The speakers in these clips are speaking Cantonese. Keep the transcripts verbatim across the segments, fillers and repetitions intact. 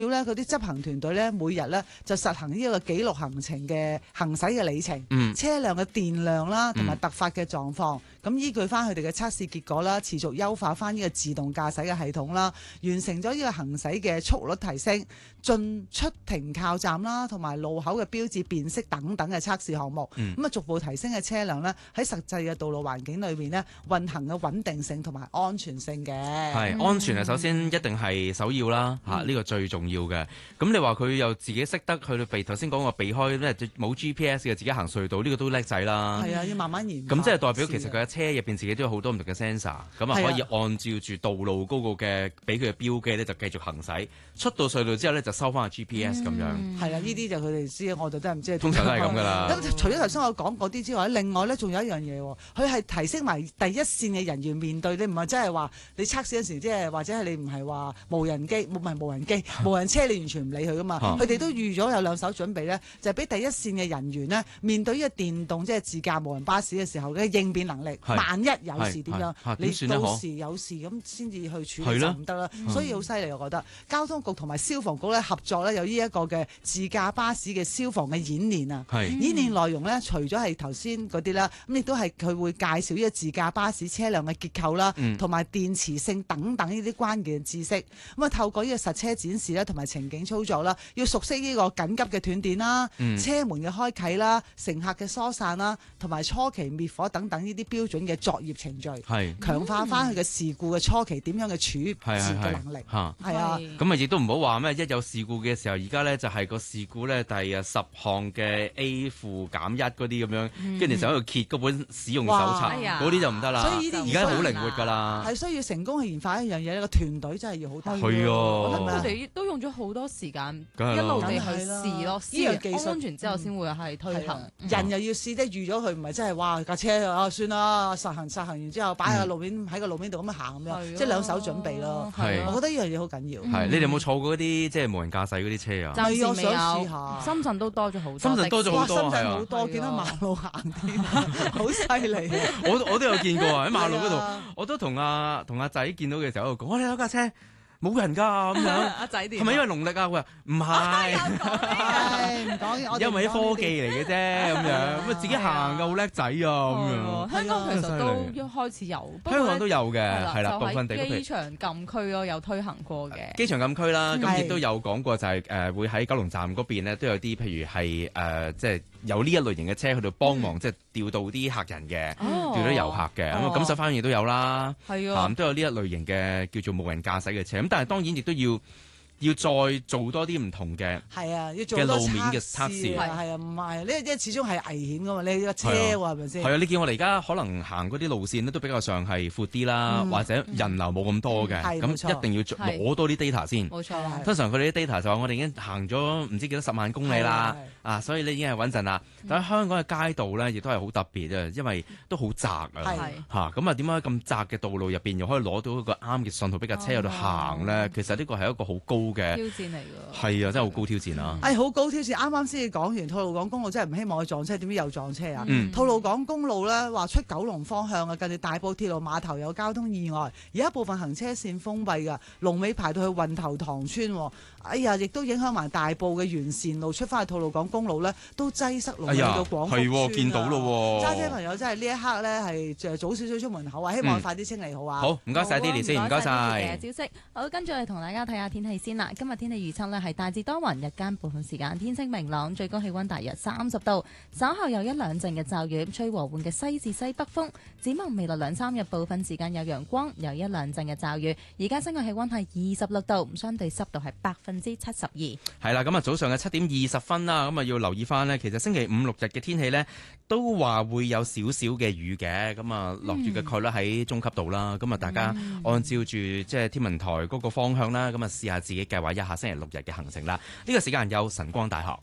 要咧，嗰啲執行團隊咧，每日咧就實行呢一個記錄行程嘅行駛嘅里程、 嗯、 車輛嘅電量啦，同埋突發嘅狀況。咁、嗯、依據翻佢哋嘅測試結果啦，持續優化翻呢個自動駕駛嘅系統啦，完成咗呢個行駛嘅速率提升、進出停靠站啦，同埋路口嘅標誌辨識等等嘅測試項目。咁啊、嗯，逐步提升嘅車輛咧喺實際嘅道路環境裏邊咧運行嘅穩定性同埋安全性嘅。 係、嗯、安全係首先一定係首要啦，嚇呢、嗯、個最重要嘅。咁你話佢又自己識得去到避頭先講話避開咧冇 G P S 嘅自己行隧道，呢、呢個都叻仔啦。 係啊，要慢慢研發。 咁即係代表其實佢嘅車入邊自己都有好多唔同嘅 sensor， 咁啊可以按照住道路嗰個嘅俾佢嘅標記咧就繼續行駛，出到隧道之後咧就收翻個 G P S 咁、嗯、樣。係啊，呢啲就佢哋知，我就真係唔知。 通常都係咁噶啦。 咁除咗頭先我講嗰啲之外，另外咧仲有一樣嘢喎，佢係提升埋第一線嘅人員面對，你唔係真係話你測試嗰時即係或者係你唔係話無人機，唔係無人機、無人車，你完全唔理佢噶嘛。佢哋都預咗有兩手準備咧，就係俾第一線嘅人員呢面對呢個電動即係自駕無人巴士嘅時候嘅應變能力。萬一有事點樣？你到時有事咁先至去處理就唔得啦。所以好犀利，我覺得交通局同埋消防局咧合作咧，有呢一個嘅自駕巴士嘅消防嘅演練啊。演練內容咧，除咗係頭先嗰啲啦，咁亦都係佢會介紹呢個自駕巴士車輛嘅結構啦，同埋、嗯、電磁性等等呢啲關鍵知識。咁啊，透過呢個實車展示啦，同埋情景操作啦，要熟悉呢個緊急嘅斷電啦、嗯、車門嘅開啟啦、乘客嘅疏散啦，同埋初期滅火等等呢啲標準嘅作業程序，係強化翻佢嘅事故嘅初期點樣嘅處置嘅能力。嚇，係啊， 咁啊亦都唔好話咩，一有事故嘅時候，而家咧就係個事故咧，第啊十項嘅 A 負減一嗰啲咁樣，跟住就喺度揭嗰本使用手冊，嗰啲就唔得啦。所以呢啲而家好靈活㗎啦。 係需要成功去研發一樣嘢，呢個團隊真係要好大。 係啊， 佢哋都用咗好多時間一路地去試咯，試完技術安全之後先會係推行。 人又要試，即係預咗佢唔係真係哇架車啊算啦，實行實行完之後擺喺路面喺個路面度咁樣行咁樣，即係兩手準備咯。我覺得呢樣嘢好緊要。 係，你哋有冇坐過嗰啲即係無人駕駛嗰啲車啊？ 暫時我想試下。 深圳都多咗好多。 深圳多咗好多， 深圳好多，見到馬路行添，好犀利。 我我都有見過啊，喺馬路嗰度，我都同阿同阿仔見到嘅時候喺度講，我哋有架車。冇人㗎咁樣，阿仔點？係咪因為農曆啊？佢話唔係， 唔講， 因為啲科技嚟嘅啫咁樣，咁啊自己行㗎好叻仔啊咁樣。 香港其實都一開始有， 香港都有嘅，係啦，部分地區。 機場禁區咯，有推行過嘅。 機場禁區啦，咁亦都有講過，就係誒會喺九龍站嗰邊咧，都有啲譬如係誒即係有呢一類型嘅車去到幫忙，即係調度啲客人嘅，調到遊客嘅。咁啊錦繡花園亦都有啦，係啊，都有呢一類型嘅叫做無人駕駛嘅車。但係當然亦都要要再做多啲唔同嘅係啊，要做多路面嘅測試， 係啊，唔係呢？因為始終係危險噶嘛，你個車喎係咪先？ 係啊，你見我哋而家可能行嗰啲路線咧，都比較上係闊啲啦，或者人流冇咁多嘅，咁一定要攞多啲 data 先。冇錯，通常佢哋啲 data 就話我哋已經行咗唔知幾多十萬公里啦，啊，所以你已經係穩陣啦。但係香港嘅街道咧，亦都係好特別啊，因為都好窄啊，嚇咁啊，點解咁窄嘅道路入邊又可以攞到一個啱嘅信號俾架車喺度行咧？其實呢個係一個好高嘅挑戰嚟㗎，係啊，真係好高挑戰啊！ 誒，好高挑戰！啱啱先至講完吐露港公路，真係唔希望佢撞車，點知又撞車啊！嗯、吐露港公路咧話出九龍方向啊，近住大埔鐵路碼頭有交通意外，而家部分行車線封閉㗎，龍尾排到去運頭塘村。哎呀，亦都影響埋大埔嘅沿線路出翻去吐露港公路咧，都擠塞龍尾到廣福村啊！ 係、哎，見到咯， 揸車朋友真係呢一刻咧係早少少出門口啊，希望快啲清理好啊！ 好，唔該晒 Dilly 先，唔該晒。 消息好，跟住我哋同大家睇下天氣先啦。今日天氣預測呢係大致多雲，日間部分時間天色明朗，最高氣溫大約三十度。稍後有一兩陣嘅驟雨，吹和緩嘅西至西北風。展望未來兩三日，部分時間有陽光，有一兩陣嘅驟雨。而家室外氣溫係二十六度，相對濕度係百分之七十二。 係啦，咁啊早上嘅七點二十分啦，咁啊要留意翻呢。其實星期五六日嘅天氣呢，都話會有少少嘅雨嘅，咁啊落住嘅概率喺中級度啦。咁啊、嗯、大家按照住即係天文台嗰個方向啦，咁啊試下自己計劃一下星期六日嘅行程啦。呢個時間有晨光大學。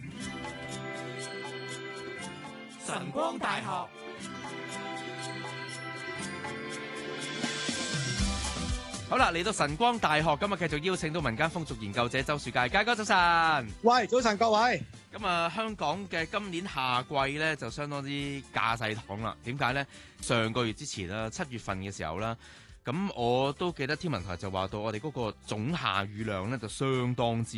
晨光大學好啦，嚟到晨光大學，今日繼續邀請到民間風俗研究者周樹介，介哥早晨。 喂，早晨各位。 咁啊，香港嘅今年夏季咧就相當之架勢堂啦。點解咧？上個月之前啦，七月份嘅時候啦。 咁我都記得天文台就話到，我哋嗰個總下雨量咧就相當之